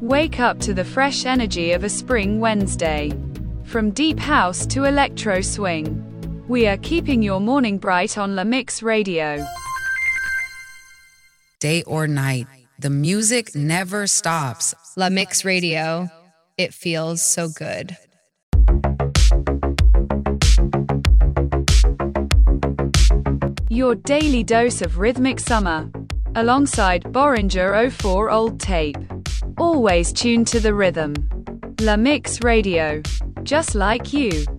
Wake up to the fresh energy of a spring Wednesday. From deep house to electro swing, we are keeping your morning bright on La Mix Radio. Day or night, the music never stops. La Mix Radio. It feels so good. Your daily dose of rhythmic summer, alongside Boringer 04 Old Tape. Always tuned to the rhythm. La Mix Radio. Just like you.